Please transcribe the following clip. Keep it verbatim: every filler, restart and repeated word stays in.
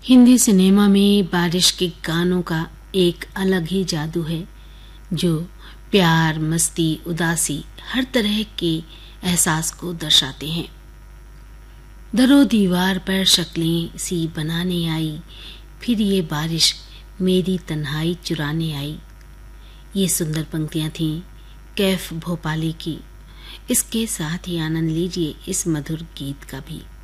Hindi cinema में बारिश के गानों का एक अलग ही जादू है जो प्यार, मस्ती, उदासी हर तरह के एहसास को दर्शाते हैं। दरो दीवार पर शक्लें सी बनाने आई, फिर ये बारिश मेरी तन्हाई चुराने आई। ये सुंदर पंक्तियां थीं कैफ भोपाली की। इसके साथ ही आनंद लीजिए इस मधुर गीत का भी।